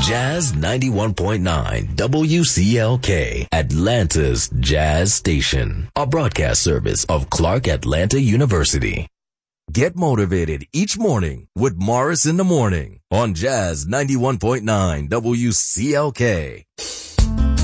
Jazz 91.9 WCLK, Atlanta's Jazz Station, a broadcast service of Clark Atlanta University. Get motivated each morning with Morris in the Morning on Jazz 91.9 WCLK.